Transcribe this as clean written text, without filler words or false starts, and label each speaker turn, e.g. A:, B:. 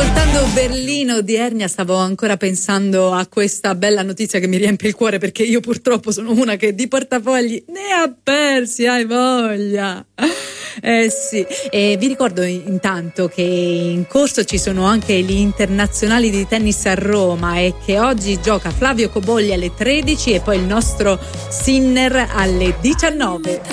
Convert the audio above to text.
A: Ascoltando Berlino di Ernia stavo ancora pensando a questa bella notizia che mi riempie il cuore, perché io purtroppo sono una che di portafogli ne ha persi, hai voglia. Sì, e vi ricordo intanto che in corso ci sono anche gli internazionali di tennis a Roma e che oggi gioca Flavio Cobolli alle 13 e poi il nostro Sinner alle 19.